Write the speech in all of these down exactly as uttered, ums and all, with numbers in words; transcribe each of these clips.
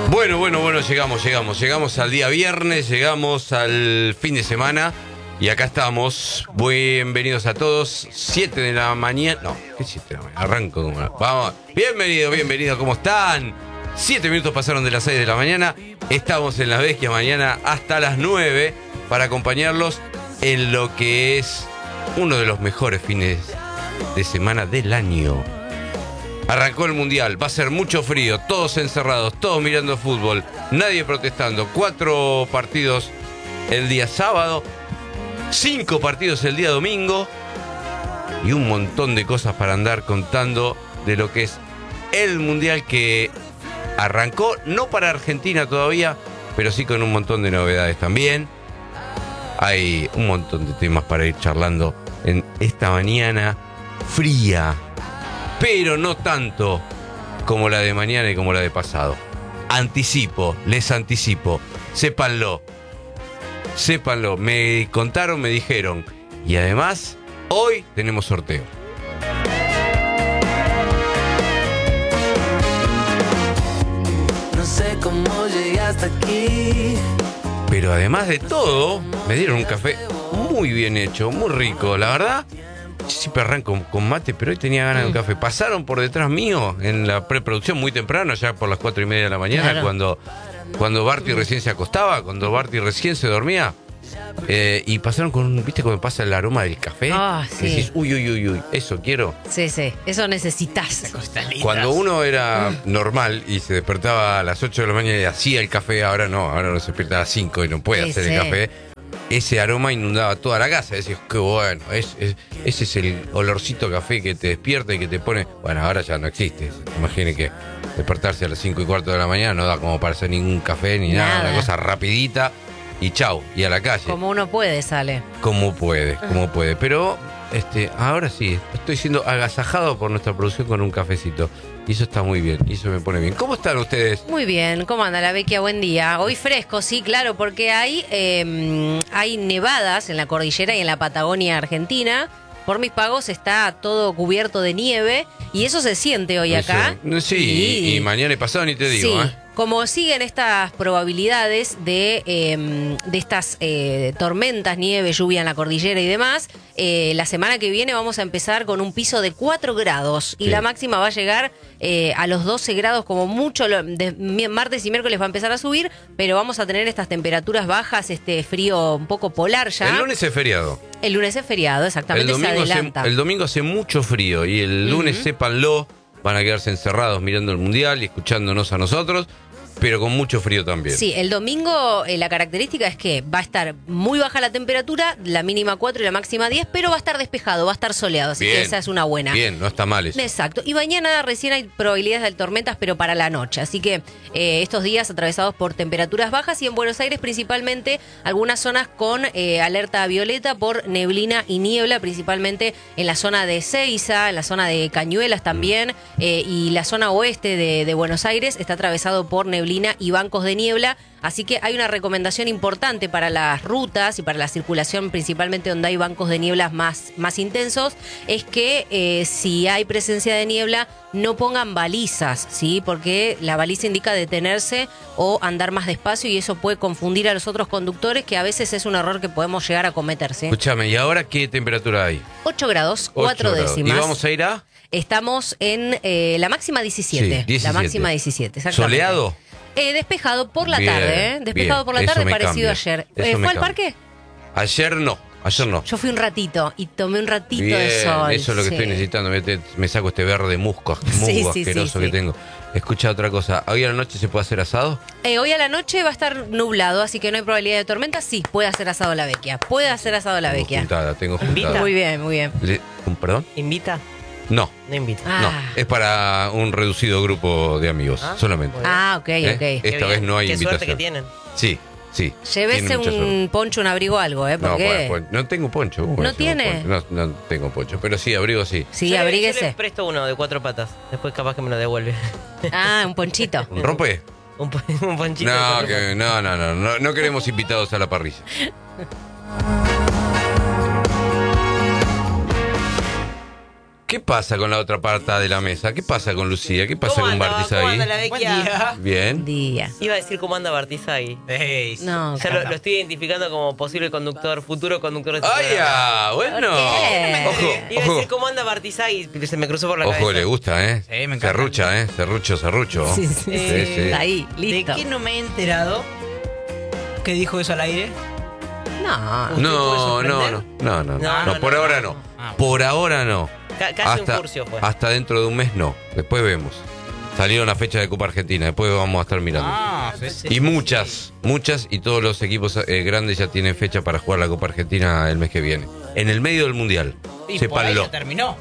Bueno, bueno, bueno, llegamos, llegamos, llegamos al día viernes, llegamos al fin de semana y acá estamos. Bienvenidos a todos, siete de la mañana, no, ¿qué siete de la mañana? Arranco como una... Vamos, bienvenido, bienvenido, ¿cómo están? siete minutos pasaron de las seis de la mañana, estamos en Las Vecchias mañana hasta las nueve para acompañarlos en lo que es uno de los mejores fines de semana del año. Arrancó el Mundial, va a ser mucho frío, todos encerrados, todos mirando fútbol, nadie protestando. Cuatro partidos el día sábado, cinco partidos el día domingo y un montón de cosas para andar contando de lo que es el Mundial que arrancó, no para Argentina todavía, pero sí con un montón de novedades también. Hay un montón de temas para ir charlando en esta mañana fría, pero no tanto como la de mañana y como la de pasado. Anticipo, les anticipo, sépanlo, sépanlo, me contaron, me dijeron, y además, hoy tenemos sorteo. No sé cómo llegaste aquí. Pero además de todo, me dieron un café muy bien hecho, muy rico, la verdad. Yo siempre arranco con mate, pero hoy tenía ganas de un café. Pasaron por detrás mío en la preproducción muy temprano, ya por las cuatro y media de la mañana, claro. cuando, cuando Barty recién se acostaba, cuando Barty recién se dormía. Eh, y pasaron con, ¿viste cómo pasa el aroma del café? Ah, sí. Y decís, uy, uy, uy, uy, eso quiero. Sí, sí, eso necesitas. Cuando uno era normal y se despertaba a las ocho de la mañana y hacía el café, ahora no, ahora uno se despierta a las cinco y no puede Sí, hacer sí. el café. Ese aroma inundaba toda la casa. Decís, qué bueno, es, es, ese es el olorcito a café que te despierta y que te pone... Bueno, ahora ya no existe. Imaginen que despertarse a las cinco y cuarto de la mañana no da como para hacer ningún café ni nada, Nada. una cosa rapidita y chau, y a la calle. Como uno puede, sale. Como puede, como puede. Pero este, ahora sí, estoy siendo agasajado por nuestra producción con un cafecito. Y eso está muy bien, y eso me pone bien. ¿Cómo están ustedes? Muy bien, ¿cómo anda la Vecchia? Buen día. Hoy fresco, sí, claro, porque hay, eh, hay nevadas en la cordillera y en la Patagonia Argentina. Por mis pagos está todo cubierto de nieve y eso se siente hoy No acá. sé. Sí, y, y mañana y pasado ni te digo, Sí. ¿eh? Como siguen estas probabilidades de, eh, de estas eh, tormentas, nieve, lluvia en la cordillera y demás, eh, la semana que viene vamos a empezar con un piso de cuatro grados y Sí. la máxima va a llegar eh, a los doce grados como mucho. Lo- de, mi- martes y miércoles va a empezar a subir, pero vamos a tener estas temperaturas bajas, este frío un poco polar ya. El lunes es feriado. El lunes es feriado, El exactamente, se domingo, hace, adelanta. el domingo hace mucho frío y el lunes, Ujú. sépanlo, van a quedarse encerrados mirando el Mundial y escuchándonos a nosotros, pero con mucho frío también. Sí, el domingo eh, la característica es que va a estar muy baja la temperatura, la mínima cuatro y la máxima diez, pero va a estar despejado, va a estar soleado, así Bien, que esa es una buena. Bien, no está mal eso. Exacto. Y mañana recién hay probabilidades de tormentas, pero para la noche. Así que eh, estos días atravesados por temperaturas bajas y en Buenos Aires principalmente algunas zonas con eh, alerta violeta por neblina y niebla, principalmente en la zona de Seiza, en la zona de Cañuelas también, eh, y la zona oeste de, de Buenos Aires está atravesado por neblina y bancos de niebla. Así que hay una recomendación importante para las rutas y para la circulación, principalmente donde hay bancos de niebla más, más intensos, es que eh, si hay presencia de niebla no pongan balizas, ¿sí? Porque la baliza indica detenerse o andar más despacio y eso puede confundir a los otros conductores, que a veces es un error que podemos llegar a cometer, ¿sí? Escúchame, ¿y ahora qué temperatura hay? ocho grados, Ocho cuatro grados. décimas. ¿Y vamos a ir a? Estamos en eh, la máxima diecisiete. Sí, diecisiete. La máxima diecisiete, exactamente. ¿Soleado? Eh, despejado por la Bien, tarde, ¿eh? Despejado bien. por la Eso tarde, me parecido cambia. a ayer. Eso Eh, me ¿Fue al cambia. parque? Ayer no, ayer no. Yo fui un ratito y tomé un ratito Bien, de sol. eso es lo que sí. estoy necesitando. Me, te- me saco este verde musgo, musgo Sí, sí, asqueroso sí, que sí. tengo. Escucha otra cosa. ¿Hoy a la noche se puede hacer asado? Eh, hoy a la noche va a estar nublado, así que no hay probabilidad de tormenta. Sí, puede hacer asado la Vecchia. Puede hacer asado la Tengo Vecchia. juntada, tengo Invita. juntada. Muy bien, muy bien. Le- ¿un ¿Perdón? ¿Invita? No, No invita. Ah, no. Es para un reducido grupo de amigos, Ah, solamente. bueno. ah ok, ¿Eh? ok. Esta Qué vez bien. no hay Qué invitación. suerte que tienen. Sí, sí. Llévese Tiene mucha suerte. un poncho, un abrigo, algo, ¿eh? No, Porque... pues, pues, no tengo poncho. ¿cómo ¿No llevo tiene? poncho? No, no tengo poncho, pero sí, abrigo sí. Sí, Yo le- Yo abríguese. le presto uno de cuatro patas. Después capaz que me lo devuelve. Ah, un ponchito. ¿Un rompe? un, po- un ponchito. de No, cuatro que, no, no, no, no, no queremos invitados a la parrilla. ¿Qué pasa con la otra parte de la mesa? ¿Qué pasa con Lucía? ¿Qué pasa ¿Cómo con anda? Bartizaghi? ¿Cómo anda la Buen vecchia? día. Bien. Día. Iba a decir cómo anda Bartizaghi. Ey, No, Ya lo, lo estoy identificando como posible conductor, futuro conductor de este ¡Ay, programa. ya! Bueno. qué? Ojo, Iba a ojo. decir cómo anda Bartizaghi, se me cruzó por la Ojo, cabeza. le gusta, ¿eh? Sí, me encanta. Serrucha, ¿eh? Serrucho, serrucho. Sí, sí, sí. sí. Ahí, ¿De listo. qué no me he enterado? ¿Qué dijo eso al aire? No. ¿Usted puede No, no, sorprender? no, no, no, No, no, no, por no, ahora no. no. Ah, Por ahora no. Ca- casi Hasta, un furcio fue. hasta dentro de un mes no. Después vemos. Salieron las fechas de Copa Argentina, después vamos a estar mirando. Ah, sí, sí, Y sí, muchas, muchas, y todos los equipos eh, grandes ya tienen fecha para jugar la Copa Argentina el mes que viene. En el medio del Mundial. sí. Y por ahí Sépanlo. ya terminó.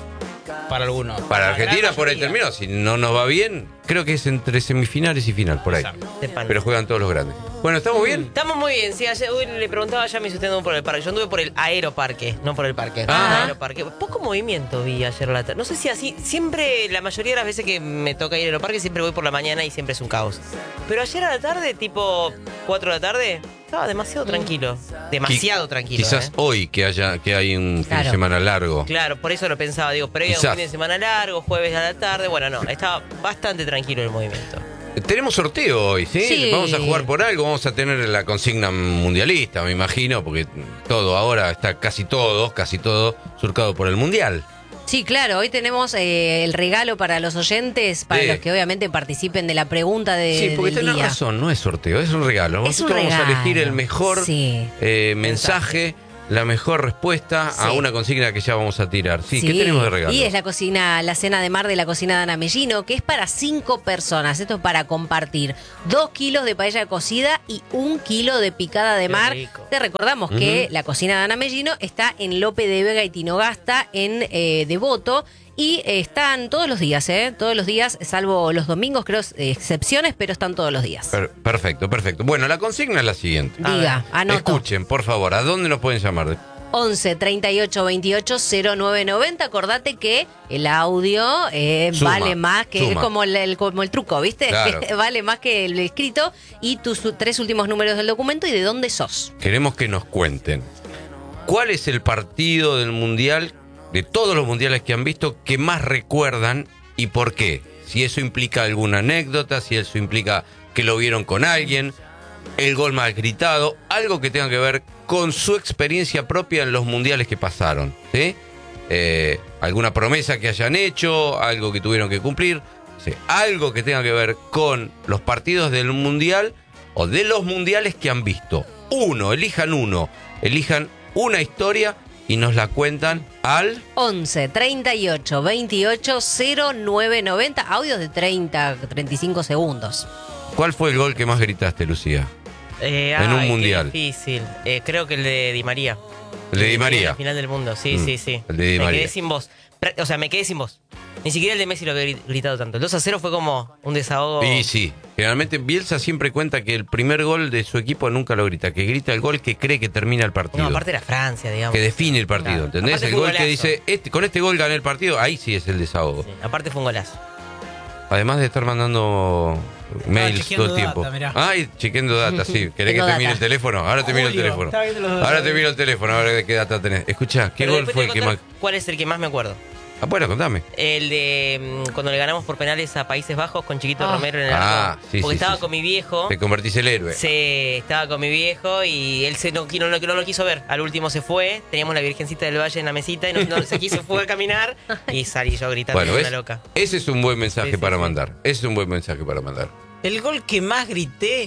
Para algunos. Para La gran Argentina por ahí mayoría. terminó. Si no nos va bien, creo que es entre semifinales y final, por ahí. Exacto. Sepan. Pero juegan todos los grandes. Bueno, ¿estamos bien? Estamos muy bien, sí, ayer uy, le preguntaba ya a mi sustento por el parque. Yo anduve por el aeroparque, no por el parque. Ah. El aeroparque. Poco movimiento vi ayer a la tarde. No sé si así, siempre, la mayoría de las veces que me toca ir al aeroparque, siempre voy por la mañana y siempre es un caos. Pero ayer a la tarde, tipo cuatro de la tarde, estaba demasiado tranquilo. Demasiado Qui- tranquilo. Quizás ¿eh? hoy que haya que hay un fin Claro. de semana largo. Claro, por eso lo pensaba, digo, previo a un Quizás. fin de semana largo, jueves a la tarde. Bueno, no, estaba bastante tranquilo el movimiento. Tenemos sorteo hoy, ¿sí? Sí. Vamos a jugar por algo, vamos a tener la consigna mundialista, me imagino, porque todo ahora está casi todo, casi todo surcado por el mundial. Sí, claro, hoy tenemos eh, el regalo para los oyentes, para Sí. los que obviamente participen de la pregunta de, Sí, porque del tenés día. razón, no es sorteo, es un regalo. Es un Nosotros vamos a regalo. elegir el mejor Sí. eh, mensaje, la mejor respuesta a Sí. una consigna que ya vamos a tirar. Sí, ¿qué tenemos de regalo? Y es la cocina, la cena de mar de la cocina de Ana Mellino, que es para cinco personas. Esto es para compartir. Dos kilos de paella cocida y un kilo de picada de Qué mar. rico. Te recordamos que la cocina de Ana Mellino está en Lope de Vega y Tinogasta, en eh, Devoto. Y eh, están todos los días, ¿eh? Todos los días, salvo los domingos, creo, eh, excepciones, pero están todos los días. Per- perfecto, perfecto. Bueno, la consigna es la siguiente. Diga, anoto. Escuchen, por favor, ¿a dónde nos pueden llamar? once treinta y ocho veintiocho cero nueve noventa. Acordate que el audio eh, Suma, vale más que suma. es como el, el- como el truco, ¿viste? Claro. Vale más que el escrito y tus u- tres últimos números del documento y de dónde sos. Queremos que nos cuenten cuál es el partido del mundial, de todos los mundiales que han visto, que más recuerdan y por qué. Si eso implica alguna anécdota, si eso implica que lo vieron con alguien, el gol más gritado, algo que tenga que ver con su experiencia propia en los mundiales que pasaron, ¿sí? Eh, alguna promesa que hayan hecho, algo que tuvieron que cumplir, ¿sí? Algo que tenga que ver con los partidos del mundial o de los mundiales que han visto. Uno, elijan uno, elijan una historia y nos la cuentan al... once treinta y ocho veintiocho cero nueve noventa. Audios de treinta, treinta y cinco segundos. ¿Cuál fue el gol que más gritaste, Lucía? Eh, En un ay, qué mundial. difícil. Eh, creo que el de Di María. El de Di María. La final del mundo, sí, Mm, sí, sí. el de Di me María. quedé sin voz. Pra- O sea, me quedé sin voz. Ni siquiera el de Messi lo había gri- gritado tanto. El dos a cero fue como un desahogo. Y sí, generalmente Bielsa siempre cuenta que el primer gol de su equipo nunca lo grita, que grita el gol que cree que termina el partido. No, aparte era Francia, digamos. Que define el partido, Claro. ¿entendés? Aparte El fue un gol que golazo. dice, este, con este gol gané el partido, ahí sí es el desahogo. Sí, aparte fue un golazo. Además de estar mandando mails chequeando todo el tiempo. data, mirá. Ay, chequeando data, sí. ¿Querés que Tengo te mire data. el teléfono? Ahora te miro el Julio, teléfono. estaba viendo los datos. Ahora te miro el teléfono, a ver qué data tenés. Escuchá, ¿qué Pero gol después fue te el que voy a más...? contar ¿Cuál es el que más me acuerdo? Ah, bueno, contame. El de mm, cuando le ganamos por penales a Países Bajos con Chiquito Ah. Romero en el Ah, arco. sí, Porque sí, estaba sí, con mi viejo. Te convertís el héroe. Sí, estaba con mi viejo y él se no, no, no, no lo quiso ver. Al último se fue, teníamos la Virgencita del Valle en la mesita y no, no, se quiso, fue a caminar y salí yo gritando Bueno, como ¿ves? una loca. Ese es un buen mensaje Sí, sí, para sí. mandar. Ese es un buen mensaje para mandar. El gol que más grité.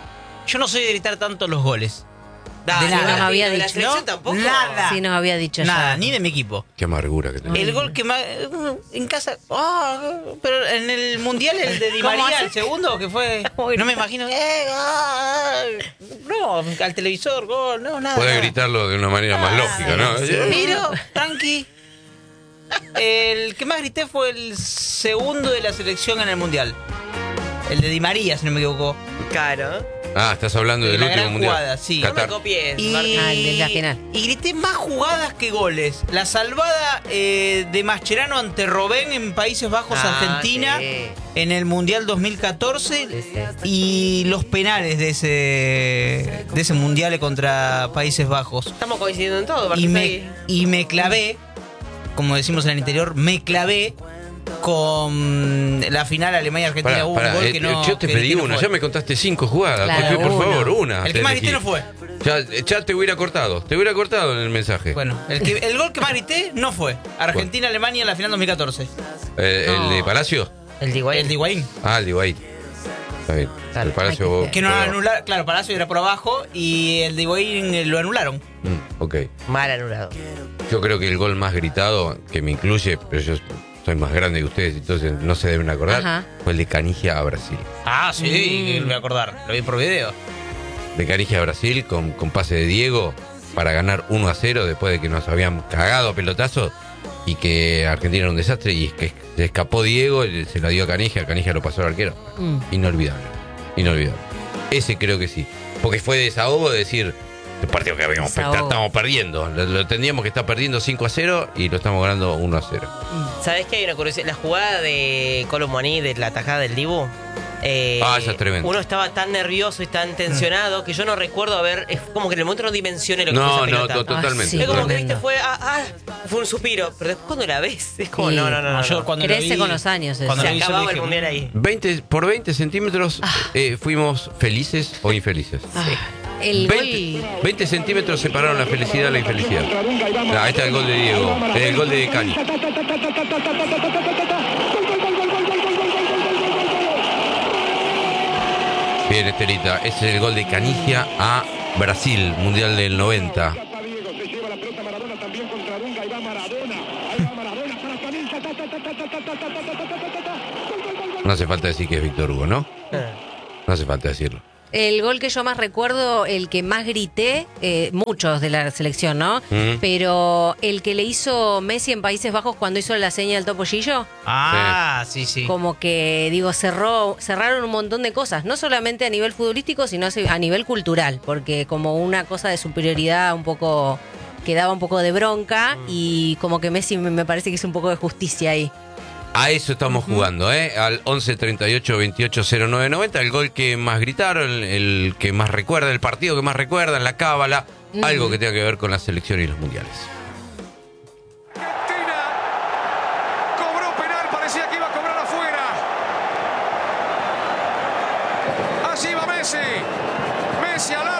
Yo no soy de gritar tanto los goles. Dale, De nada. dale, Nos había de la dicho. selección ¿No? tampoco. Nada. Sí, nos había dicho Nada, ya. ni de mi equipo. Qué amargura que tenés. El gol que más. En casa. ah, pero en el mundial, el de Di ¿Cómo María, hace? el segundo, que fue. No me imagino. eh, ah, no, al televisor, gol, no, nada. Podés nada. gritarlo de una manera más lógica, ¿no? Miro, tranqui. El que más grité fue el segundo de la selección en el mundial. El de Di María, si no me equivoco. Claro. Ah, estás hablando del La último gran mundial. jugada, sí. No me Qatar. copies, Y, Martín. Ah, el de la final. y grité más jugadas que goles. La salvada eh, de Mascherano ante Robben en Países Bajos, Ah, Argentina, sí. en el Mundial dos mil catorce. Sí, sí. Y los penales de ese, de ese Mundial contra Países Bajos. Estamos coincidiendo en todo, Y Martín. me, y me clavé como decimos en el interior, me clavé con la final Alemania-Argentina. Pará, Hubo pará, un gol eh, que no. yo te que pedí no una, fue. ya me contaste cinco jugadas. Claro, Te pido, por una. favor, una. El te que más elegí. grité no fue. Ya, ya te hubiera cortado, te hubiera cortado en el mensaje. Bueno, el, que, el gol que más grité no fue. Argentina-Alemania en la final dos mil catorce. Eh, ¿El No. de Palacio? El de Higuaín. El de Higuaín. Ah, el de Higuaín. Está bien. Claro. El Palacio. Ay, Que no fue- anularon. Claro, Palacio era por abajo y el de Higuaín eh, lo anularon. Mm, ok. Mal anulado. Yo creo que el gol más gritado, que me incluye, pero yo soy más grande que ustedes, entonces no se deben acordar, Ajá. fue el de Canigia a Brasil. Ah, sí, me voy a acordar. Lo vi por video. De Canigia a Brasil con, con pase de Diego para ganar uno a cero después de que nos habían cagado a pelotazos y que Argentina era un desastre y que se escapó Diego, y se la dio a Canigia, Canigia lo pasó al arquero. Mm. Inolvidable, inolvidable. Ese creo que sí, porque fue desahogo de decir, el partido que habíamos Desahogo. estamos perdiendo, lo, lo tendríamos que estar perdiendo cinco a cero y lo estamos ganando uno a cero. ¿Sabés que hay una curiosidad? La jugada de Colomboani, de la tajada del Dibu. eh, Ah, esa es tremenda. Uno estaba tan nervioso y tan tensionado que yo no recuerdo haber. Es como que en el momento no dimensioné lo que No, fue esa no, pelota. to- totalmente. Ah, sí. Es como que Tremendo. viste, fue, ah, ah, fue un suspiro. Pero después cuando la ves, es como, Sí. no, no, no. no, yo no. cuando lo Crece vi- con los años eso. Cuando Se lo vi, yo acababa dije, el mundial ahí. veinte, por veinte centímetros eh, fuimos felices o infelices. Ah, el veinte, gol. veinte centímetros separaron la felicidad de la infelicidad. Ah, ahí está el gol de Diego, el gol de Cani. Bien, Estelita, ese es el gol de Canigia a Brasil, Mundial del noventa. No hace falta decir que es Víctor Hugo, ¿no? No hace falta decirlo. El gol que yo más recuerdo, el que más grité, eh, muchos de la selección, ¿no? Mm. Pero el que le hizo Messi en Países Bajos cuando hizo la seña del topollillo, Ah, sí, sí. como que, digo, cerró, cerraron un montón de cosas, no solamente a nivel futbolístico, sino a nivel cultural, porque como una cosa de superioridad un poco, que daba un poco de bronca, y como que Messi me me parece que hizo un poco de justicia ahí. A eso estamos jugando, ¿eh? Al once treinta y ocho veintiocho cero nueve noventa, el gol que más gritaron, el, el que más recuerda, el partido que más recuerdan, la cábala, Ujú. algo que tenga que ver con la selección y los mundiales. Argentina cobró penal, parecía que iba a cobrar afuera. Allí va Messi. Messi al